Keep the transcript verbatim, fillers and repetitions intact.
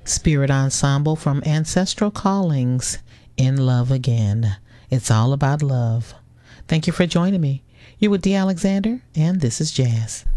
Spirit Ensemble from Ancestral Callings, In Love Again. It's all about love. Thank you for joining me. You're with Dee Alexander, and this is Jazz.